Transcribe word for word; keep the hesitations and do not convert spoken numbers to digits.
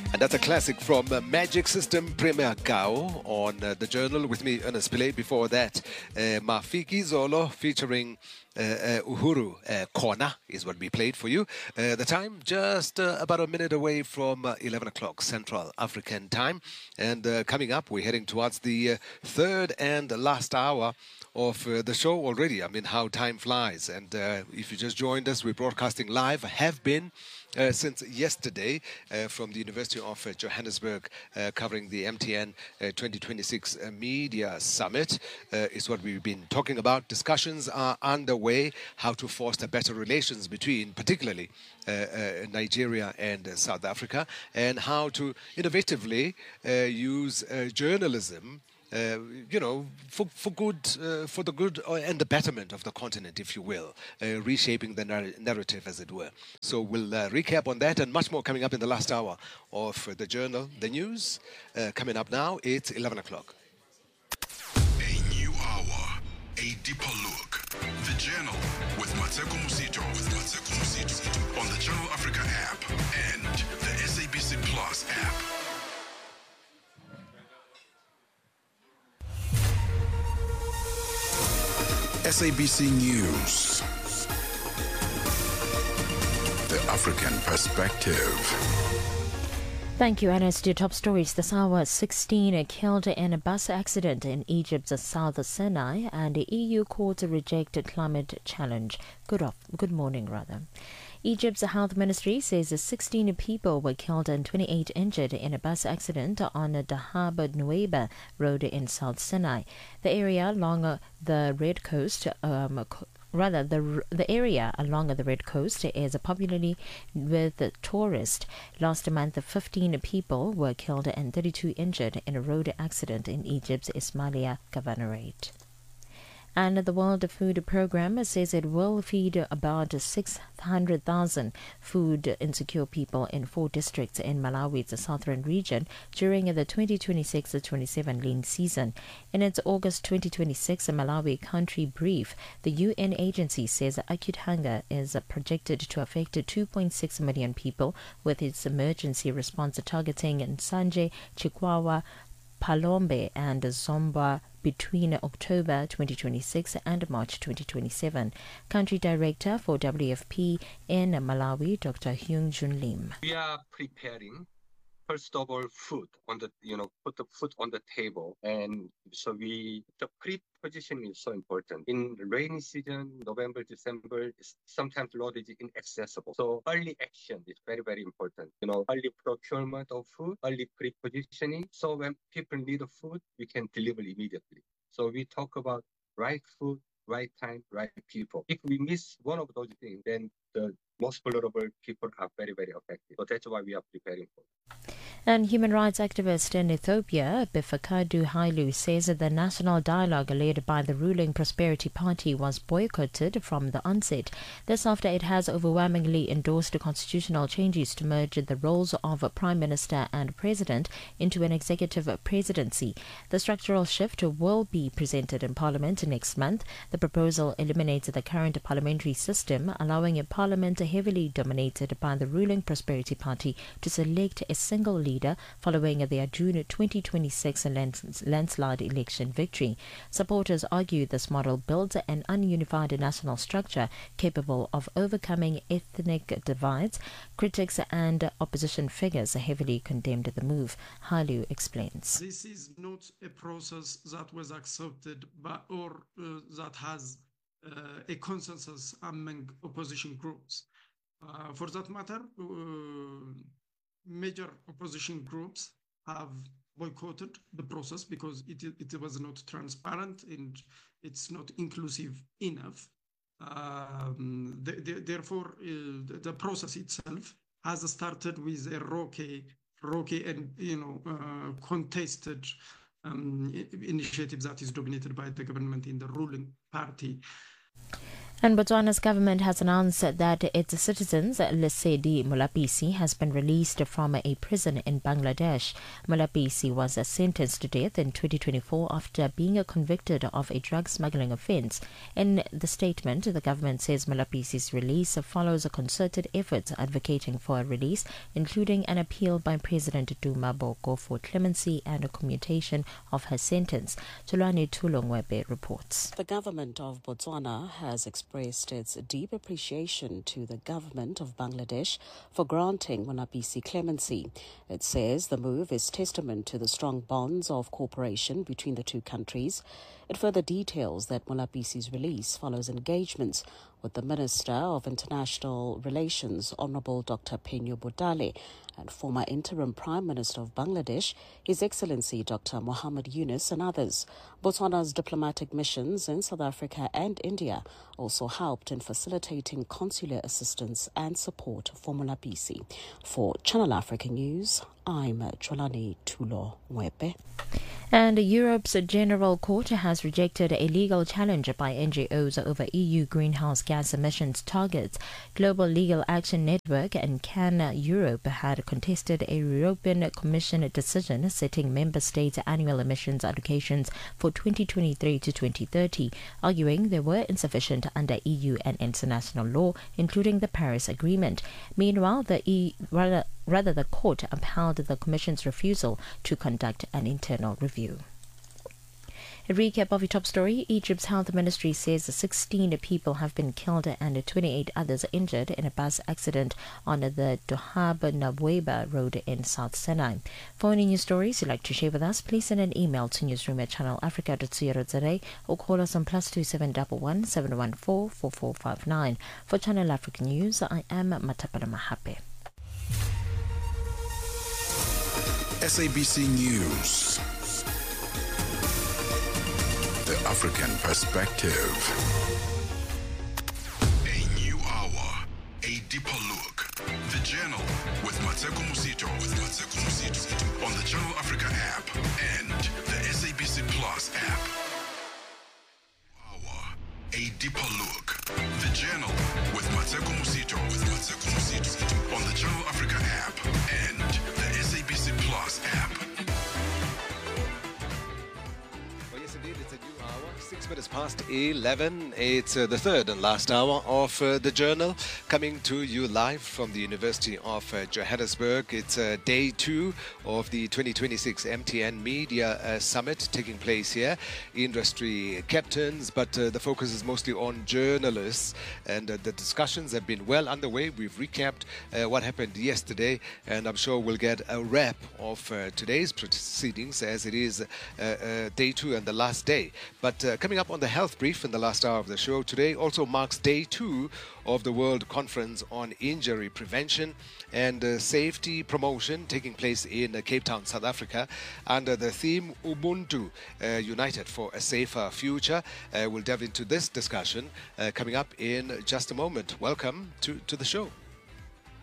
And that's a classic from uh, Magic System Premier Gao on uh, The Journal with me, Ernest Pillay. Before that, uh, Mafiki Zolo featuring uh, uh, Uhuru uh, Kona is what we played for you. Uh, the time just uh, about a minute away from uh, eleven o'clock Central African time. And uh, coming up, we're heading towards the uh, third and last hour of uh, the show already. I mean, how time flies. And uh, if you just joined us, we're broadcasting live, have been uh, since yesterday uh, from the University of uh, Johannesburg, uh, covering the M T N uh, twenty twenty-six uh, Media Summit uh, is what we've been talking about. Discussions are underway how to foster better relations between particularly uh, uh, Nigeria and uh, South Africa, and how to innovatively uh, use uh, journalism Uh, you know, for, for good, uh, for the good and the betterment of the continent, if you will, uh, reshaping the nar- narrative, as it were. So we'll uh, recap on that and much more coming up in the last hour of uh, the Journal, the news. Uh, coming up now, it's eleven o'clock. A new hour, a deeper look. The Journal with Mateko Musito, with Mateko Musito on the Channel Africa app and the S A B C Plus app. S A B C News. The African Perspective. Thank you, Ernest. Your top stories this hour. sixteen killed in a bus accident in Egypt's South Sinai, and the E U court rejected climate challenge. Good, off, good morning, rather. Egypt's health ministry says sixteen people were killed and twenty-eight injured in a bus accident on the Dahab Nuweiba road in South Sinai. The area along the Red Coast, um, rather the the area along the Red Coast is popularly with tourists. Last month, fifteen people were killed and thirty-two injured in a road accident in Egypt's Ismailia Governorate. And the World Food Programme says it will feed about six hundred thousand food insecure people in four districts in Malawi's southern region during the twenty twenty-six twenty-seven lean season. In its August twenty twenty-six Malawi country brief, the U N agency says acute hunger is projected to affect two point six million people, with its emergency response targeting Nsanje, Chikwawa, Palombe and Zomba between October twenty twenty-six and March twenty twenty-seven. Country Director for W F P in Malawi, Doctor Hyung Jun Lim. We are preparing, first of all, food on the, you know, put the food on the table. And so we, the pre-positioning is so important. In rainy season, November, December, sometimes road is inaccessible. So early action is very, very important. You know, early procurement of food, early pre-positioning. So when people need food, we can deliver immediately. So we talk about right food, right time, right people. If we miss one of those things, then the most vulnerable people are very, very affected. So that's why we are preparing for it. And human rights activist in Ethiopia, Befeqadu Hailu, says that the national dialogue led by the ruling Prosperity Party was boycotted from the onset. This after it has overwhelmingly endorsed constitutional changes to merge the roles of Prime Minister and President into an executive presidency. The structural shift will be presented in Parliament next month. The proposal eliminates the current parliamentary system, allowing a parliament heavily dominated by the ruling Prosperity Party to select a single leader following their June twenty twenty-six lands- landslide election victory. Supporters argue this model builds an ununified national structure capable of overcoming ethnic divides. Critics and opposition figures heavily condemned the move. Hailu explains. This is not a process that was accepted by or uh, that has uh, a consensus among opposition groups. Uh, for that matter, uh, major opposition groups have boycotted the process because it, it was not transparent and it's not inclusive enough. Um, the, the, therefore, uh, the, the process itself has started with a rocky, rocky and you know uh, contested um, initiative that is dominated by the government in the ruling party. And Botswana's government has announced that its citizens, Lesedi Molapisi, has been released from a prison in Bangladesh. Molapisi was sentenced to death in twenty twenty-four after being convicted of a drug smuggling offence. In the statement, the government says Molapisi's release follows a concerted effort advocating for a release, including an appeal by President Duma Boko for clemency and a commutation of her sentence. Tulani Tulongwebe reports. The government of Botswana has expressed its deep appreciation to the government of Bangladesh for granting Molapisi clemency. It says the move is testament to the strong bonds of cooperation between the two countries. It further details that Molapisi's release follows engagements with the Minister of International Relations, Honorable Doctor Penyo Bodale, and former interim Prime Minister of Bangladesh, His Excellency Doctor Mohammed Yunus, and others. Botswana's diplomatic missions in South Africa and India also helped in facilitating consular assistance and support for Molapisi. For Channel Africa News, I'm Cholani Tulo Mwepe. And Europe's General Court has rejected a legal challenge by N G Os over E U greenhouse gas emissions targets. Global Legal Action Network and Can Europe had contested a European Commission decision setting member states' annual emissions allocations for twenty twenty-three to twenty thirty, arguing they were insufficient under E U and international law, including the Paris Agreement. Meanwhile, the E rather Rather, the court upheld the Commission's refusal to conduct an internal review. A recap of your top story. Egypt's health ministry says sixteen people have been killed and twenty-eight others injured in a bus accident on the Dohab Nabweba road in South Sinai. For any news stories you'd like to share with us, please send an email to newsroom at channel africa dot co dot za or call us on plus two seven one one seven one four four four five nine. For Channel Africa News, I am Matapala Mahape. S A B C News. The African Perspective. A new hour, a deeper look. The Journal with Mateko Musito, with Mateko Musito on the Channel Africa app and the S A B C Plus app. Hour, a deeper look. The Journal with Mateko Musito, with Mateko Musito on the Channel Africa app and the S A B C Plus app. Well, yes, indeed, it's a new hour. Six minutes past eleven. It's uh, the third and last hour of uh, the Journal, coming to you live from the University of uh, Johannesburg. It's uh, day two of the twenty twenty-six M T N Media uh, Summit taking place here. Industry captains, but uh, the focus is mostly on journalists, and uh, the discussions have been well underway. We've recapped uh, what happened yesterday, and I'm sure we'll get a wrap of uh, today's proceedings as it is uh, uh, day two and the last day. But uh, coming up on the health brief in the last hour of the show today also marks day two of the World Conference on Injury Prevention and uh, Safety Promotion taking place in uh, Cape Town, South Africa, under the theme Ubuntu uh, United for a Safer Future. Uh, we'll delve into this discussion uh, coming up in just a moment. Welcome to, to the show.